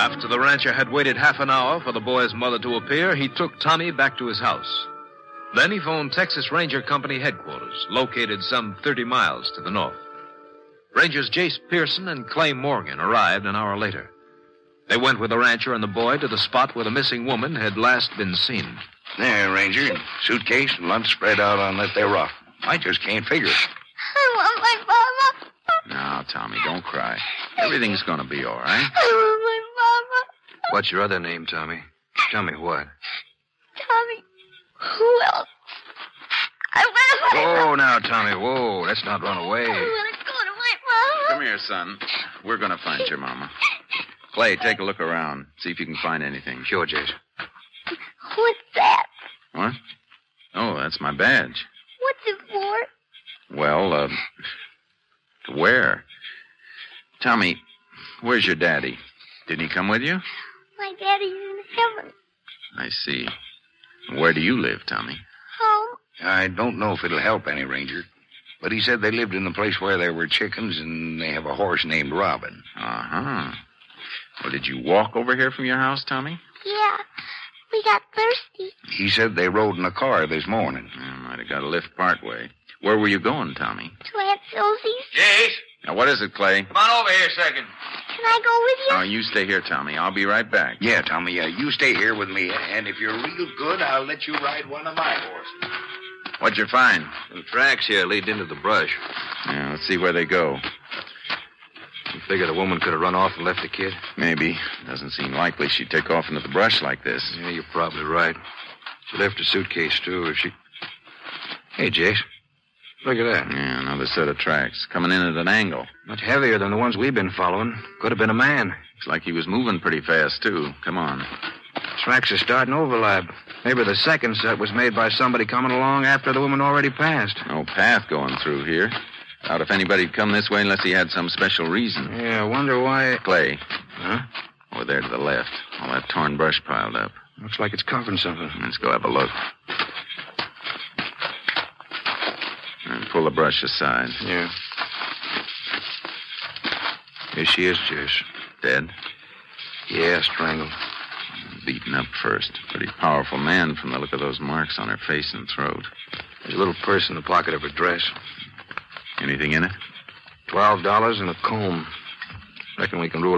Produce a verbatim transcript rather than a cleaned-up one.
After the rancher had waited half an hour for the boy's mother to appear, he took Tommy back to his house. Then he phoned Texas Ranger Company headquarters, located some thirty miles to the north. Rangers Jace Pearson and Clay Morgan arrived an hour later. They went with the rancher and the boy to the spot where the missing woman had last been seen. There, Ranger. Suitcase and lunch spread out on that there rock. I just can't figure it. I want my mama. Now, Tommy, don't cry. Everything's going to be all right. I want my mama. What's your other name, Tommy? Tell me what. Tommy. Who else? I want my Whoa, now, Tommy, whoa. Let's not run away. I want to go to my mama. Come here, son. We're going to find your mama. Clay, take a look around. See if you can find anything. Sure, Jace. What's that? What? Oh, that's my badge. What's it for? Well, uh, to wear. Tommy, where's your daddy? Didn't he come with you? My daddy's in heaven. I see. Where do you live, Tommy? Home. I don't know if it'll help any, Ranger. But he said they lived in the place where there were chickens, and they have a horse named Robin. Uh-huh. Well, did you walk over here from your house, Tommy? Yeah. We got thirsty. He said they rode in a car this morning. I might have got a lift part way. Where were you going, Tommy? To Aunt Susie's. Jace! Now, what is it, Clay? Come on over here a second. Can I go with you? Oh, you stay here, Tommy. I'll be right back. Yeah, Tommy, uh, you stay here with me, and if you're real good, I'll let you ride one of my horses. What'd you find? Some tracks here lead into the brush. Yeah, let's see where they go. You figure the woman could have run off and left the kid? Maybe. Doesn't seem likely she'd take off into the brush like this. Yeah, you're probably right. She left her suitcase, too. If she... Hey, Jace. Look at that. Yeah, another set of tracks. Coming in at an angle. Much heavier than the ones we've been following. Could have been a man. Looks like he was moving pretty fast, too. Come on. Tracks are starting to overlap. Maybe the second set was made by somebody coming along after the woman already passed. No path going through here. Doubt if anybody'd come this way unless he had some special reason. Yeah, I wonder why... Clay. Huh? Over there to the left. All that torn brush piled up. Looks like it's covering something. Let's go have a look. And pull the brush aside. Yeah. Here she is, Jace. Dead? Yeah, strangled. Beaten up first. Pretty powerful man from the look of those marks on her face and throat. There's a little purse in the pocket of her dress. Anything in it? Twelve dollars and a comb. Reckon we can rule